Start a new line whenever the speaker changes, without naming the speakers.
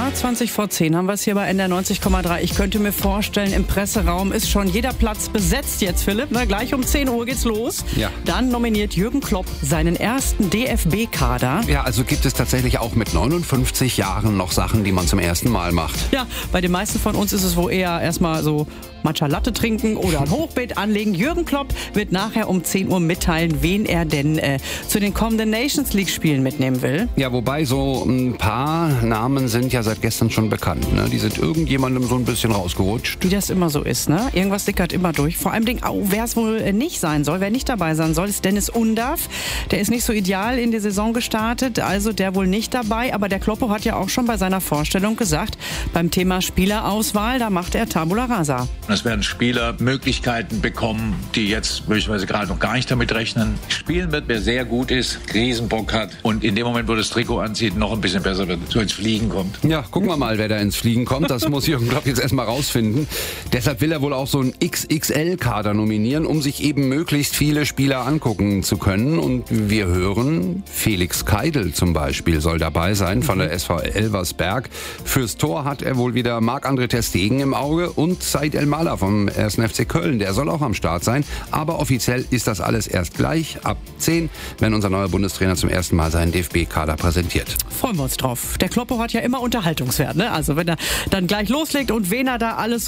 20 vor 10 haben wir es hier bei NDR 90,3. Ich könnte mir vorstellen, im Presseraum ist schon jeder Platz besetzt jetzt, Philipp. Ne? Gleich um 10 Uhr geht's los.
Ja.
Dann nominiert Jürgen Klopp seinen ersten DFB-Kader.
Ja, also gibt es tatsächlich auch mit 59 Jahren noch Sachen, die man zum ersten Mal macht.
Ja, bei den meisten von uns ist es wohl eher erstmal so Matcha Latte trinken oder ein Hochbeet anlegen. Jürgen Klopp wird nachher um 10 Uhr mitteilen, wen er denn zu den kommenden Nations League-Spielen mitnehmen will.
Ja, wobei so ein paar Namen sind ja seit gestern schon bekannt. Ne? Die sind irgendjemandem so ein bisschen rausgerutscht.
Wie das immer so ist, ne? Irgendwas sickert immer durch. Vor allem, wer es wohl nicht sein soll, wer nicht dabei sein soll, ist Dennis Undaff. Der ist nicht so ideal in die Saison gestartet, also der wohl nicht dabei. Aber der Kloppo hat ja auch schon bei seiner Vorstellung gesagt, beim Thema Spielerauswahl, da macht er Tabula Rasa.
Es werden Spieler Möglichkeiten bekommen, die jetzt möglicherweise gerade noch gar nicht damit rechnen. Spielen wird, wer sehr gut ist, Riesenbock hat und in dem Moment, wo das Trikot anzieht, noch ein bisschen besser wird, so ins Fliegen kommt.
Ja, gucken wir mal, wer da ins Fliegen kommt. Das muss Jürgen Klopp jetzt erstmal rausfinden. Deshalb will er wohl auch so einen XXL-Kader nominieren, um sich eben möglichst viele Spieler angucken zu können. Und wir hören, Felix Keidel zum Beispiel soll dabei sein von der SV Elversberg. Fürs Tor hat er wohl wieder Marc-André ter Stegen im Auge und Said El-Maller vom 1. FC Köln. Der soll auch am Start sein. Aber offiziell ist das alles erst gleich ab 10, wenn unser neuer Bundestrainer zum ersten Mal seinen DFB-Kader präsentiert.
Freuen wir uns drauf. Der Kloppo hat ja immer Unterhaltungswert, ne? Also wenn er dann gleich loslegt und wen er da alles